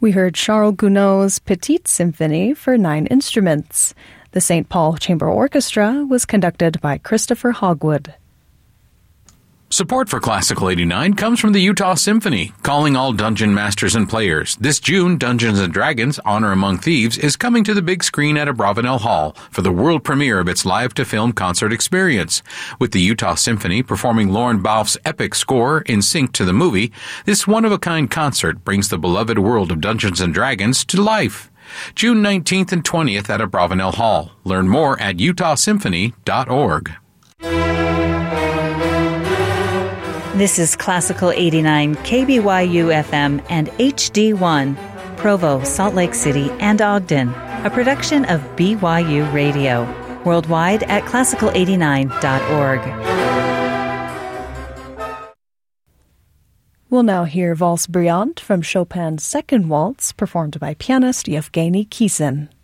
We heard Charles Gounod's Petite Symphony for 9 instruments. The St. Paul Chamber Orchestra was conducted by Christopher Hogwood. Support for Classical 89 comes from the Utah Symphony, calling all dungeon masters and players. This June, Dungeons & Dragons: Honor Among Thieves is coming to the big screen at Abravanel Hall for the world premiere of its live-to-film concert experience. With the Utah Symphony performing Lorne Balfe's epic score in sync to the movie, this one-of-a-kind concert brings the beloved world of Dungeons & Dragons to life. June 19th and 20th at Abravanel Hall. Learn more at utahsymphony.org. This is Classical 89 KBYU FM and HD1, Provo, Salt Lake City, and Ogden, a production of BYU Radio. Worldwide at classical89.org. We'll now hear Valse Brillante from Chopin's Second Waltz, performed by pianist Yevgeny Kissin.